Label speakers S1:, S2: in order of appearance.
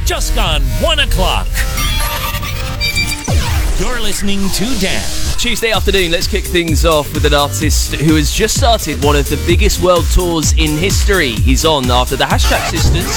S1: Just gone 1 o'clock. You're listening to Dan.
S2: Tuesday afternoon, let's kick things off with an artist who has just started one of the biggest world tours in history. He's on after the Hashtag Sisters.